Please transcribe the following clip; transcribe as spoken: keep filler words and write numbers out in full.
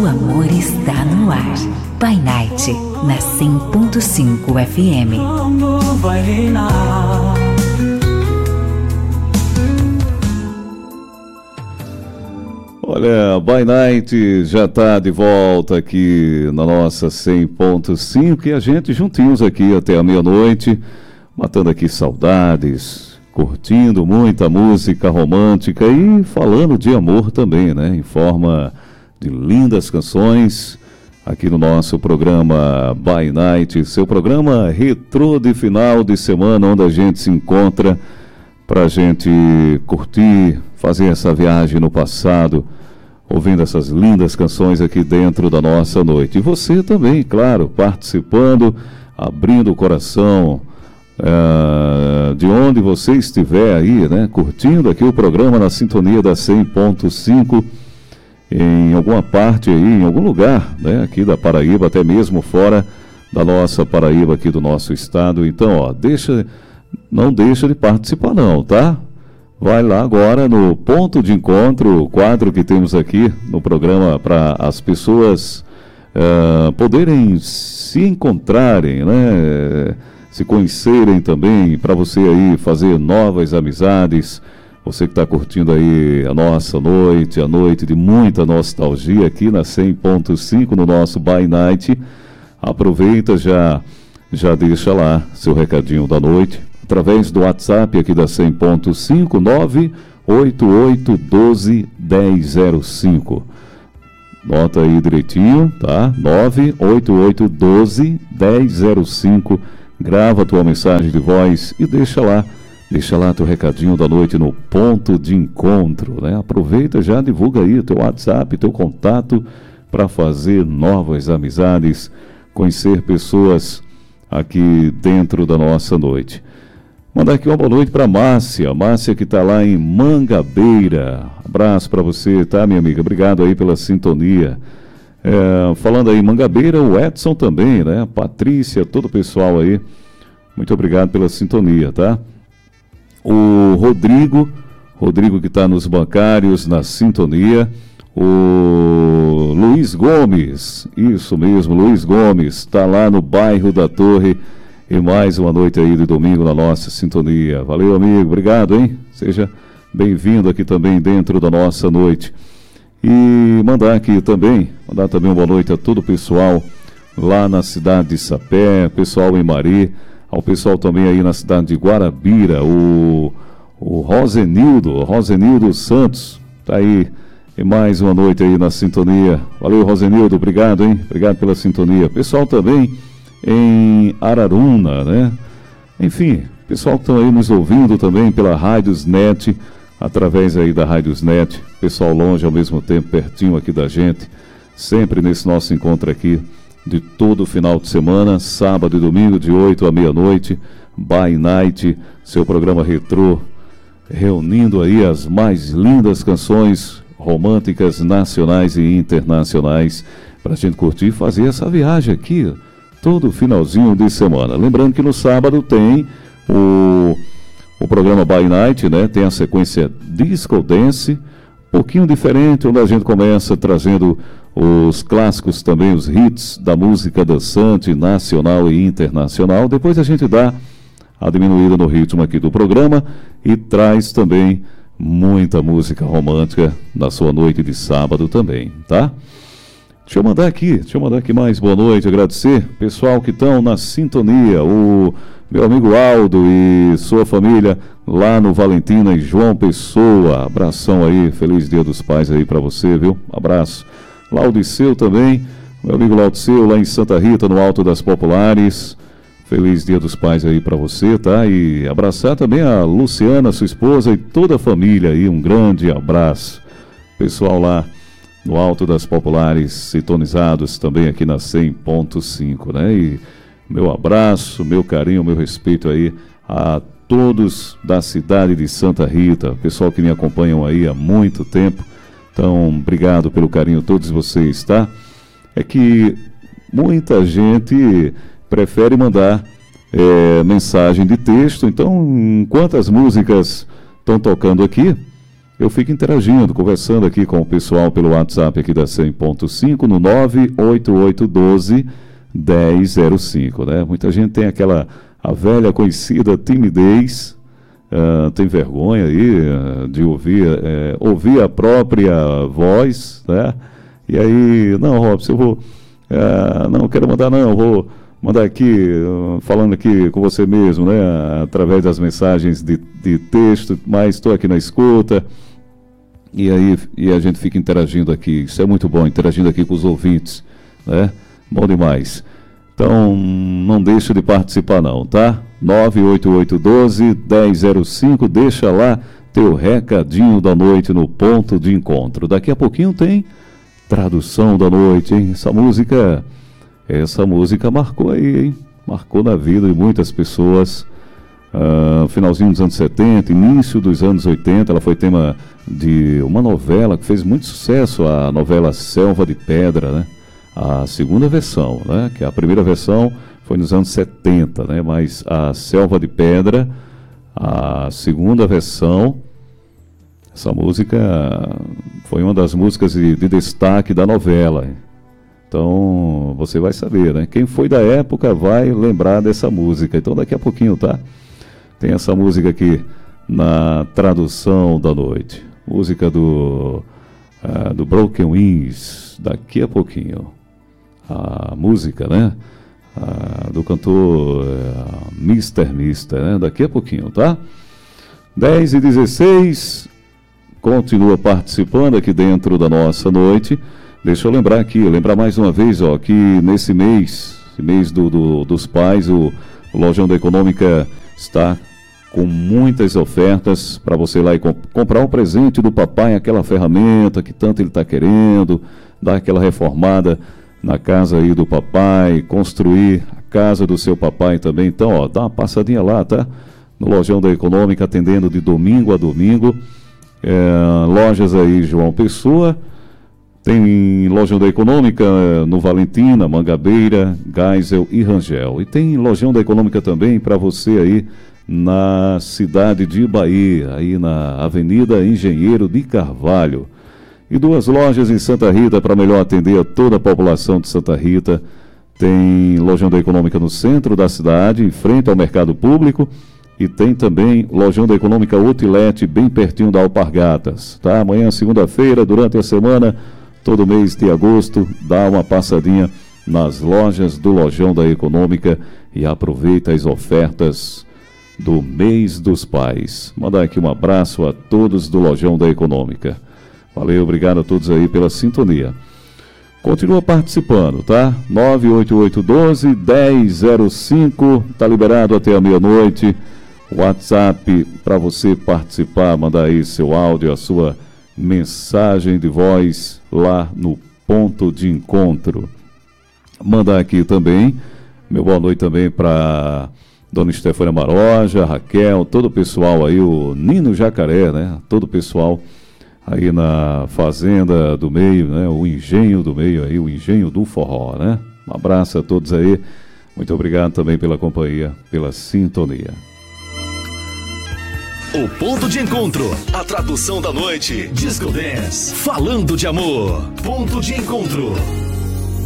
amor está no ar. By Night, na cem ponto cinco F M. Vai reinar. Olha, By Night já está de volta aqui na nossa cem ponto cinco e a gente juntinhos aqui até a meia-noite, matando aqui saudades, curtindo muita música romântica e falando de amor também, né? Em forma de lindas canções aqui no nosso programa By Night, seu programa retrô de final de semana, onde a gente se encontra para a gente curtir, fazer essa viagem no passado, ouvindo essas lindas canções aqui dentro da nossa noite. E você também, claro, participando, abrindo o coração, é, de onde você estiver aí, né? Curtindo aqui o programa na sintonia da cem ponto cinco, em alguma parte aí, em algum lugar, né? Aqui da Paraíba, até mesmo fora da nossa Paraíba, aqui do nosso estado. Então, ó, deixa, não deixa de participar não, tá? Vai lá agora no Ponto de Encontro, o quadro que temos aqui no programa para as pessoas uh, poderem se encontrarem, né? Se conhecerem também, para você aí fazer novas amizades. Você que está curtindo aí a nossa noite, a noite de muita nostalgia aqui na cem ponto cinco, no nosso By Night. Aproveita, já, já deixa lá seu recadinho da noite, através do WhatsApp aqui da cem ponto cinco, nove oito oito um dois, um zero zero cinco. Nota aí direitinho, tá? nove oito oito um dois, um zero zero cinco. Grava a tua mensagem de voz e deixa lá. Deixa lá teu recadinho da noite no Ponto de Encontro, né? Aproveita, já divulga aí o teu WhatsApp, teu contato, para fazer novas amizades, conhecer pessoas aqui dentro da nossa noite. Mandar aqui uma boa noite para Márcia, Márcia que está lá em Mangabeira. Abraço para você, tá, minha amiga? Obrigado aí pela sintonia. É, falando aí em Mangabeira, o Edson também, né? A Patrícia, todo o pessoal aí. Muito obrigado pela sintonia, tá? O Rodrigo, Rodrigo que está nos bancários, na sintonia. O Luiz Gomes, isso mesmo, Luiz Gomes, está lá no bairro da Torre. E mais uma noite aí de domingo na nossa sintonia. Valeu, amigo, obrigado, hein? Seja bem-vindo aqui também dentro da nossa noite. E mandar aqui também, mandar também uma boa noite a todo o pessoal lá na cidade de Sapé, pessoal em Mari, ao pessoal também aí na cidade de Guarabira, o, o Rosenildo, Rosenildo Santos, tá aí e mais uma noite aí na sintonia. Valeu, Rosenildo, obrigado, hein? Obrigado pela sintonia. Pessoal também em Araruna, né? Enfim, pessoal que estão aí nos ouvindo também pela Rádiosnet, através aí da Rádiosnet, pessoal longe ao mesmo tempo, pertinho aqui da gente, sempre nesse nosso encontro aqui, de todo final de semana, sábado e domingo, de oito à meia-noite, By Night, seu programa retrô, reunindo aí as mais lindas canções românticas nacionais e internacionais, para a gente curtir e fazer essa viagem aqui, todo finalzinho de semana. Lembrando que no sábado tem o, o programa By Night, né? Tem a sequência Disco Dance, um pouquinho diferente, onde a gente começa trazendo os clássicos também, os hits da música dançante nacional e internacional. Depois a gente dá a diminuída no ritmo aqui do programa e traz também muita música romântica na sua noite de sábado também, tá? Deixa eu mandar aqui, deixa eu mandar aqui mais boa noite, agradecer pessoal que estão na sintonia, o meu amigo Aldo e sua família lá no Valentina e João Pessoa. Abração aí, feliz Dia dos Pais aí pra você, viu? Abraço. Laudiceu também, meu amigo Laudiceu lá em Santa Rita, no Alto das Populares. Feliz Dia dos Pais aí pra você, tá? E abraçar também a Luciana, sua esposa e toda a família aí, um grande abraço. Pessoal lá no Alto das Populares, sintonizados também aqui na cem ponto cinco, né? E meu abraço, meu carinho, meu respeito aí a todos da cidade de Santa Rita, pessoal que me acompanham aí há muito tempo. Então, obrigado pelo carinho todos vocês, tá? É que muita gente prefere mandar é, mensagem de texto, então, enquanto as músicas estão tocando aqui, eu fico interagindo, conversando aqui com o pessoal pelo WhatsApp aqui da cem ponto cinco no nove oito oito um dois um zero zero cinco, né? Muita gente tem aquela, a velha conhecida timidez, uh, tem vergonha aí uh, de ouvir, uh, ouvir a própria voz, né? E aí, não, Robson, eu vou, uh, não quero mandar não, vou mandar aqui, uh, falando aqui com você mesmo, né? Através das mensagens de, de texto, mas estou aqui na escuta. E aí e a gente fica interagindo aqui, isso é muito bom, interagindo aqui com os ouvintes, né? Bom demais. Então, não deixe de participar não, tá? nove oito oito um dois um zero zero cinco, deixa lá teu recadinho da noite no ponto de encontro. Daqui a pouquinho tem tradução da noite, hein? Essa música, essa música marcou aí, hein? Marcou na vida de muitas pessoas. Uh, finalzinho dos anos setenta, início dos anos oitenta, ela foi tema de uma novela que fez muito sucesso, a novela Selva de Pedra, né? A segunda versão, né? Que a primeira versão foi nos anos setenta, né? Mas a Selva de Pedra, a segunda versão, essa música foi uma das músicas de, de destaque da novela. Então, você vai saber, né? Quem foi da época vai lembrar dessa música. Então, daqui a pouquinho, tá? Tem essa música aqui na tradução da noite. Música do, uh, do Broken Wings, daqui a pouquinho. A música, né? Uh, do cantor uh, mister mister, né? Daqui a pouquinho, tá? dez e dezesseis, continua participando aqui dentro da nossa noite. Deixa eu lembrar aqui, lembrar mais uma vez, ó, que nesse mês, esse mês do, do, dos pais, o, o Lojão da Econômica está com muitas ofertas para você ir lá e comp comprar um presente do papai, aquela ferramenta que tanto ele está querendo, dar aquela reformada na casa aí do papai, construir a casa do seu papai também. Então, ó, dá uma passadinha lá, tá? No Lojão da Econômica, atendendo de domingo a domingo. É, lojas aí, João Pessoa. Tem Lojão da Econômica no Valentina, Mangabeira, Geisel e Rangel. E tem Lojão da Econômica também para você aí na cidade de Bahia, aí na Avenida Engenheiro de Carvalho. E duas lojas em Santa Rita para melhor atender a toda a população de Santa Rita. Tem Lojão da Econômica no centro da cidade, em frente ao mercado público. E tem também Lojão da Econômica Outlet, bem pertinho da Alpargatas. Tá? Amanhã, segunda-feira, durante a semana, todo mês de agosto, dá uma passadinha nas lojas do Lojão da Econômica e aproveita as ofertas do mês dos pais. Mandar aqui um abraço a todos do Lojão da Econômica. Valeu, obrigado a todos aí pela sintonia. Continua participando, tá? nove oito oito um dois um zero zero cinco, tá liberado até a meia-noite. WhatsApp para você participar, mandar aí seu áudio, a sua mensagem de voz lá no ponto de encontro. Mandar aqui também, meu boa noite também para Dona Estefânia Maroja, Raquel, todo o pessoal aí, o Nino Jacaré, né? Todo o pessoal aí na Fazenda do Meio, né? O Engenho do Meio aí, o Engenho do Forró, né? Um abraço a todos aí. Muito obrigado também pela companhia, pela sintonia. O ponto de encontro, a tradução da noite, Disco Dance, falando de amor, ponto de encontro.